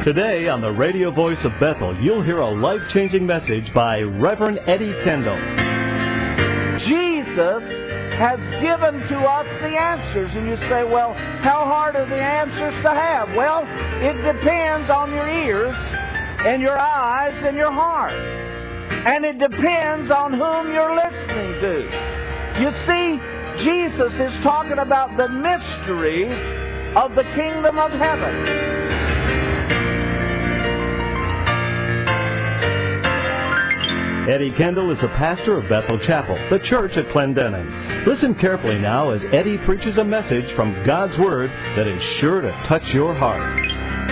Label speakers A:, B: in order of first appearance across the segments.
A: Today on the radio voice of Bethel, you'll hear a life-changing message by Reverend Eddie Kendall.
B: Jesus has given to us the answers. And you say, well, how hard are the answers to have? Well, it depends on your ears and your eyes and your heart. And it depends on whom you're listening to. You see, Jesus is talking about the mysteries of the kingdom of heaven.
A: Eddie Kendall is a pastor of Bethel Chapel, the church at Clendenin. Listen carefully now as Eddie preaches a message from God's Word that is sure to touch your heart.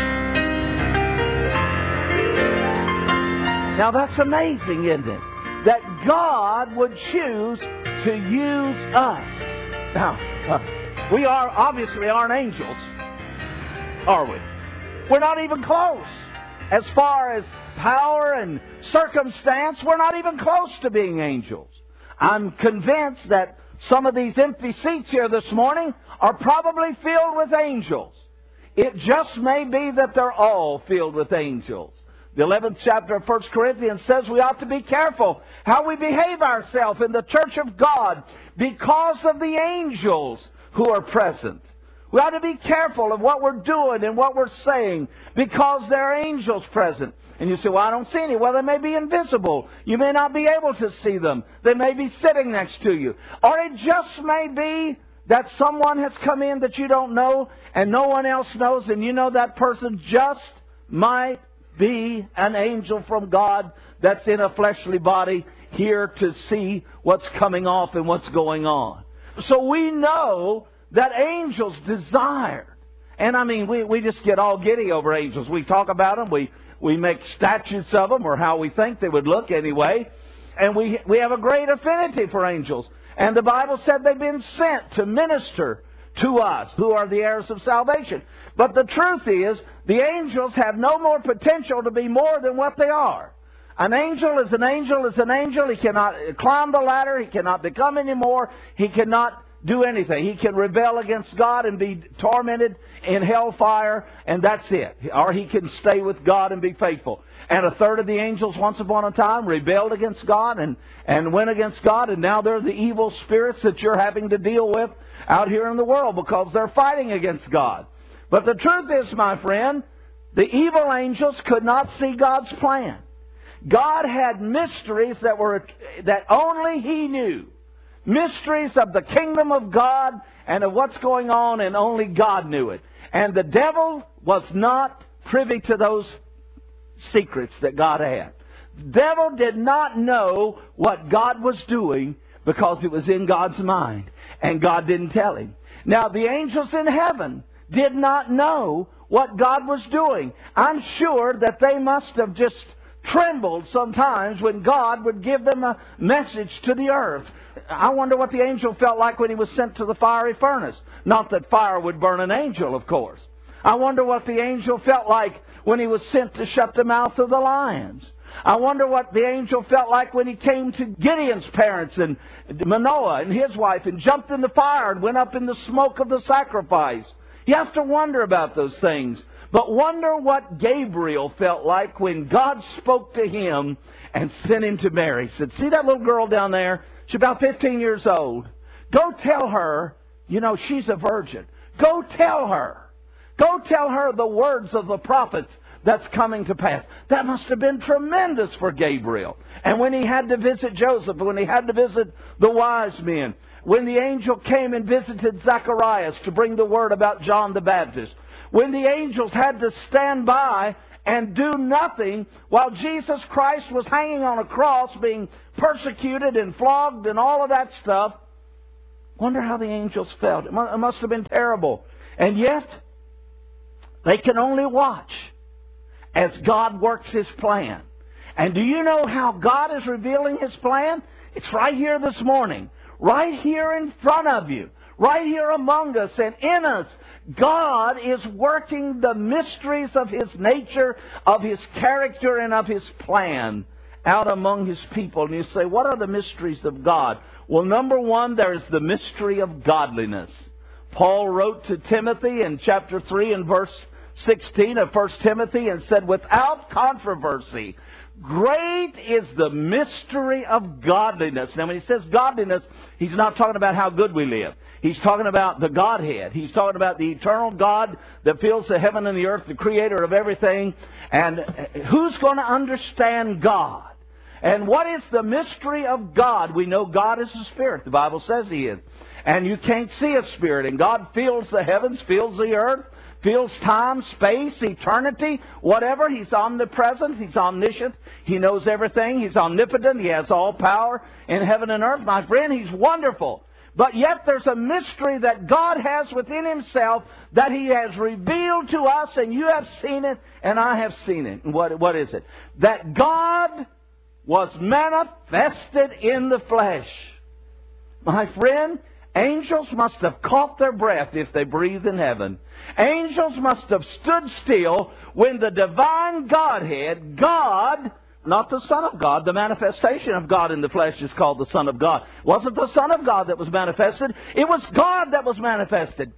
B: Now that's amazing, isn't it? That God would choose to use us. Now, we obviously aren't angels, are we? We're not even close. As far as power and circumstance, we're not even close to being angels. I'm convinced that some of these empty seats here this morning are probably filled with angels. It just may be that they're all filled with angels. The 11th chapter of 1 Corinthians says we ought to be careful how we behave ourselves in the church of God because of the angels who are present. We ought to be careful of what we're doing and what we're saying because there are angels present. And you say, well, I don't see any. Well, they may be invisible. You may not be able to see them. They may be sitting next to you. Or it just may be that someone has come in that you don't know and no one else knows, and you know that person just might be an angel from God that's in a fleshly body here to see what's coming off and what's going on. So we know that angels desire. And I mean, we just get all giddy over angels. We talk about them. We make statues of them, or how we think they would look anyway. And we have a great affinity for angels. And the Bible said they've been sent to minister to us, who are the heirs of salvation. But the truth is, the angels have no more potential to be more than what they are. An angel is an angel is an angel. He cannot climb the ladder. He cannot become any more. He cannot do anything. He can rebel against God and be tormented in hellfire, and that's it. Or he can stay with God and be faithful. And a third of the angels once upon a time rebelled against God and went against God, and now they're the evil spirits that you're having to deal with out here in the world because they're fighting against God. But the truth is, my friend, the evil angels could not see God's plan. God had mysteries that only He knew. Mysteries of the kingdom of God and of what's going on, and only God knew it. And the devil was not privy to those secrets that God had. The devil did not know what God was doing because it was in God's mind, and God didn't tell him. Now, the angels in heaven did not know what God was doing. I'm sure that they must have just trembled sometimes when God would give them a message to the earth. I wonder what the angel felt like when he was sent to the fiery furnace. Not that fire would burn an angel, of course. I wonder what the angel felt like when he was sent to shut the mouth of the lions. I wonder what the angel felt like when he came to Gideon's parents and Manoah and his wife and jumped in the fire and went up in the smoke of the sacrifice. You have to wonder about those things. But wonder what Gabriel felt like when God spoke to him and sent him to Mary. He said, see that little girl down there? She's about 15 years old. Go tell her, she's a virgin. Go tell her. Go tell her the words of the prophets that's coming to pass. That must have been tremendous for Gabriel. And when he had to visit Joseph, when he had to visit the wise men, when the angel came and visited Zacharias to bring the word about John the Baptist, when the angels had to stand by and do nothing while Jesus Christ was hanging on a cross being persecuted and flogged and all of that stuff, wonder how the angels felt. It must have been terrible. And yet, they can only watch as God works His plan. And do you know how God is revealing His plan? It's right here this morning. Right here in front of you. Right here among us and in us. God is working the mysteries of His nature, of His character, and of His plan out among His people. And you say, what are the mysteries of God? Well, number one, there is the mystery of godliness. Paul wrote to Timothy in chapter 3 and verse 16 of 1 Timothy and said, without controversy, great is the mystery of godliness. Now, when he says godliness, he's not talking about how good we live. He's talking about the Godhead. He's talking about the eternal God that fills the heaven and the earth, the creator of everything. And who's going to understand God? And what is the mystery of God? We know God is a spirit. The Bible says He is. And you can't see a spirit. And God fills the heavens, fills the earth, fills time, space, eternity, whatever. He's omnipresent. He's omniscient. He knows everything. He's omnipotent. He has all power in heaven and earth. My friend, He's wonderful. But yet there's a mystery that God has within Himself that He has revealed to us, and you have seen it, and I have seen it. And what is it? That God was manifested in the flesh. My friend, angels must have caught their breath if they breathed in heaven. Angels must have stood still when the divine Godhead, God, not the Son of God, the manifestation of God in the flesh is called the Son of God. It wasn't the Son of God that was manifested. It was God that was manifested.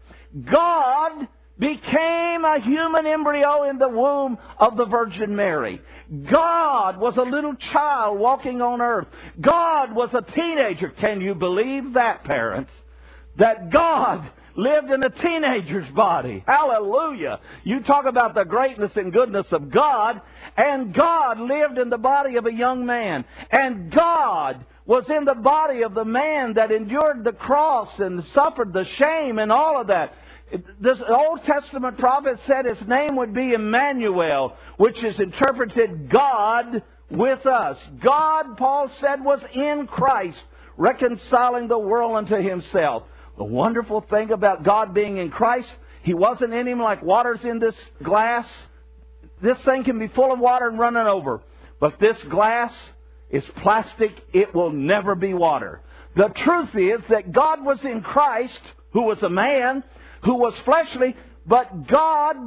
B: God became a human embryo in the womb of the Virgin Mary. God was a little child walking on earth. God was a teenager. Can you believe that, parents? That God lived in a teenager's body. Hallelujah. You talk about the greatness and goodness of God, and God lived in the body of a young man. And God was in the body of the man that endured the cross and suffered the shame and all of that. This Old Testament prophet said His name would be Emmanuel, which is interpreted God with us. God, Paul said, was in Christ, reconciling the world unto Himself. The wonderful thing about God being in Christ, He wasn't in Him like water's in this glass. This thing can be full of water and running over. But this glass is plastic. It will never be water. The truth is that God was in Christ, who was a man, who was fleshly, but God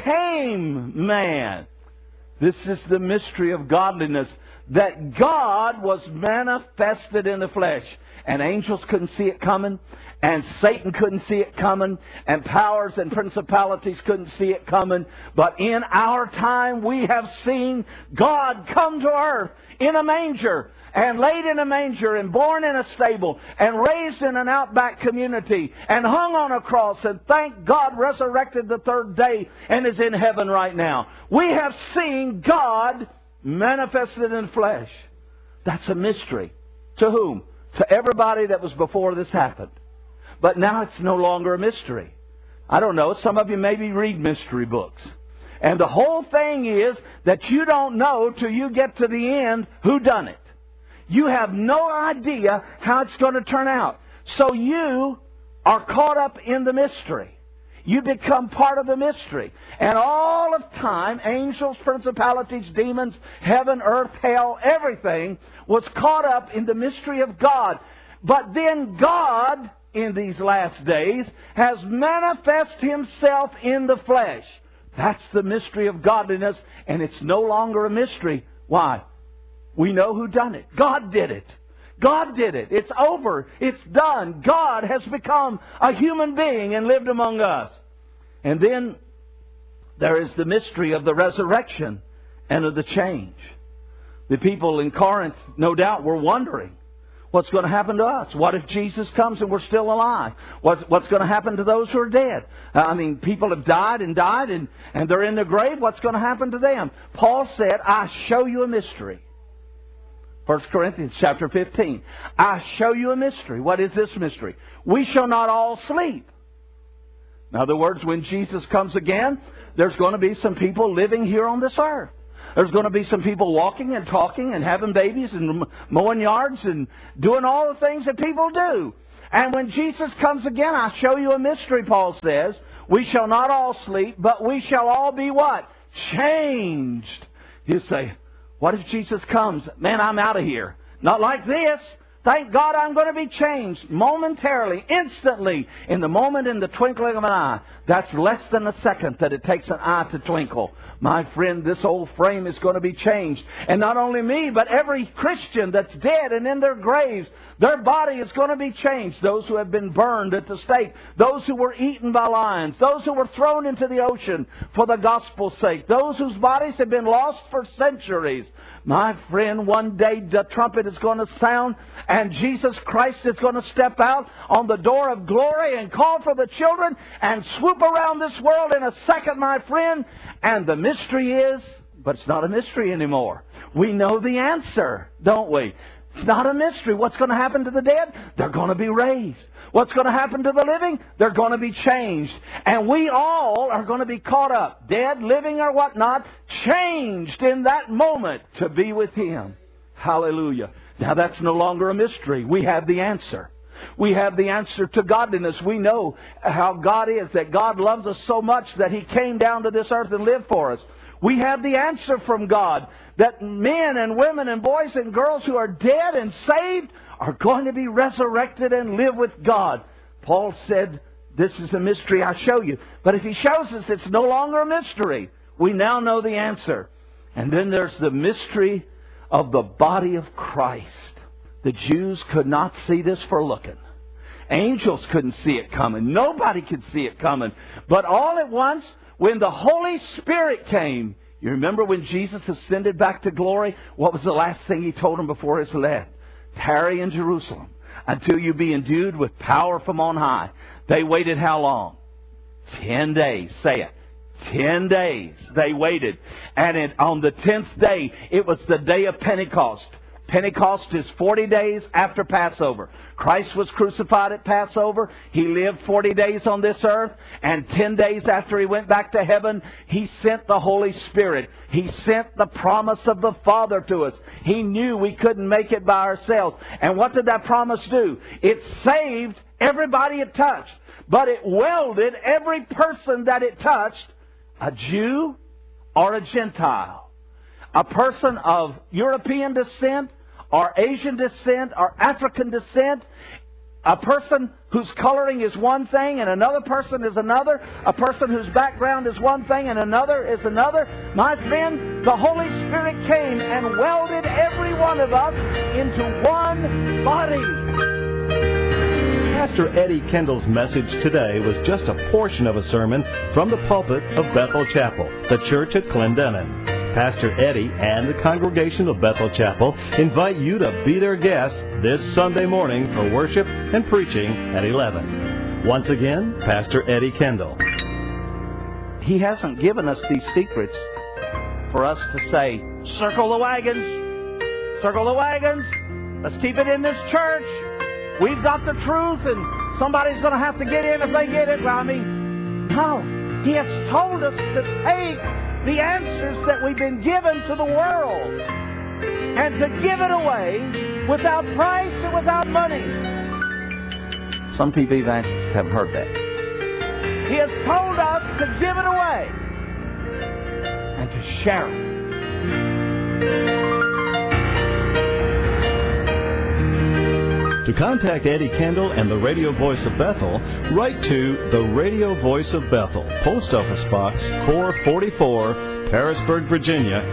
B: became man. This is the mystery of godliness, that God was manifested in the flesh. And angels couldn't see it coming, and Satan couldn't see it coming, and powers and principalities couldn't see it coming. But in our time we have seen God come to earth in a manger, and laid in a manger, and born in a stable, and raised in an outback community, and hung on a cross, and thank God resurrected the third day, and is in heaven right now. We have seen God manifested in flesh. That's a mystery. To whom? To everybody that was before this happened. But now it's no longer a mystery. I don't know, some of you maybe read mystery books. And the whole thing is that you don't know till you get to the end who done it. You have no idea how it's going to turn out. So you are caught up in the mystery. You become part of the mystery. And all of time, angels, principalities, demons, heaven, earth, hell, everything was caught up in the mystery of God. But then God, in these last days, has manifested Himself in the flesh. That's the mystery of godliness, and it's no longer a mystery. Why? We know who done it. God did it. God did it. It's over. It's done. God has become a human being and lived among us. And then there is the mystery of the resurrection and of the change. The people in Corinth, no doubt, were wondering, what's going to happen to us? What if Jesus comes and we're still alive? What's going to happen to those who are dead? People have died and they're in the grave. What's going to happen to them? Paul said, I show you a mystery. 1 Corinthians chapter 15. I show you a mystery. What is this mystery? We shall not all sleep. In other words, when Jesus comes again, there's going to be some people living here on this earth. There's going to be some people walking and talking and having babies and mowing yards and doing all the things that people do. And when Jesus comes again, I show you a mystery, Paul says. We shall not all sleep, but we shall all be what? Changed. You say, what if Jesus comes? Man, I'm out of here. Not like this. Thank God I'm going to be changed momentarily, instantly, in the moment, in the twinkling of an eye. That's less than a second that it takes an eye to twinkle. My friend, this old frame is going to be changed. And not only me, but every Christian that's dead and in their graves, their body is going to be changed. Those who have been burned at the stake, those who were eaten by lions, those who were thrown into the ocean for the gospel's sake, those whose bodies have been lost for centuries. My friend, one day the trumpet is going to sound and Jesus Christ is going to step out on the door of glory and call for the children and swoop around this world in a second, my friend. And the mystery is, but it's not a mystery anymore. We know the answer, don't we? It's not a mystery. What's going to happen to the dead? They're going to be raised. What's going to happen to the living? They're going to be changed. And we all are going to be caught up, dead, living, or whatnot, changed in that moment to be with Him. Hallelujah. Now that's no longer a mystery. We have the answer. We have the answer to godliness. We know how God is, that God loves us so much that He came down to this earth and lived for us. We have the answer from God that men and women and boys and girls who are dead and saved are going to be resurrected and live with God. Paul said, this is a mystery I show you. But if he shows us it's no longer a mystery, we now know the answer. And then there's the mystery of the body of Christ. The Jews could not see this for looking. Angels couldn't see it coming. Nobody could see it coming. But all at once, when the Holy Spirit came, you remember when Jesus ascended back to glory, what was the last thing He told them before His left? Tarry in Jerusalem until you be endued with power from on high. They waited how long? 10 days. Say it. 10 days they waited. And on the 10th day, it was the day of Pentecost. Pentecost is 40 days after Passover. Christ was crucified at Passover. He lived 40 days on this earth. And 10 days after He went back to heaven, He sent the Holy Spirit. He sent the promise of the Father to us. He knew we couldn't make it by ourselves. And what did that promise do? It saved everybody it touched. But it welded every person that it touched, a Jew or a Gentile, a person of European descent, or Asian descent, or African descent, a person whose coloring is one thing and another person is another, a person whose background is one thing and another is another. My friend, the Holy Spirit came and welded every one of us into one body.
A: Pastor Eddie Kendall's message today was just a portion of a sermon from the pulpit of Bethel Chapel, the church at Clendenin. Pastor Eddie and the congregation of Bethel Chapel invite you to be their guest this Sunday morning for worship and preaching at 11. Once again, Pastor Eddie Kendall.
B: He hasn't given us these secrets for us to say, circle the wagons, circle the wagons, let's keep it in this church. We've got the truth and somebody's going to have to get in if they get it. I mean, no. He has told us to take the answers that we've been given to the world and to give it away without price and without money. Some TV evangelists haven't heard that. He has told us to give it away and to share it.
A: To contact Eddie Kendall and the Radio Voice of Bethel, write to the Radio Voice of Bethel, Post Office Box 444, Harrisburg, Virginia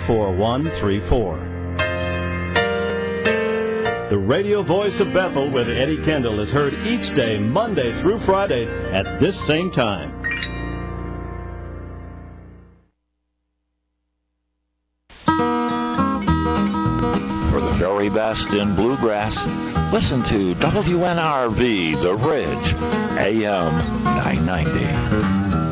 A: 24134. The Radio Voice of Bethel with Eddie Kendall is heard each day, Monday through Friday, at this same time.
C: For the very best in bluegrass, listen to WNRV The Ridge, AM 990.